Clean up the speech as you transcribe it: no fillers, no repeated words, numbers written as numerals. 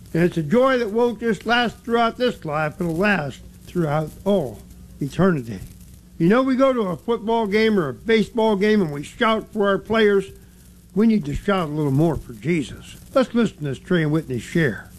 And it's a joy that won't just last throughout this life, but it'll last throughout all eternity. You know, we go to a football game or a baseball game and we shout for our players. We need to shout a little more for Jesus. Let's listen to this Trey and Whitney share.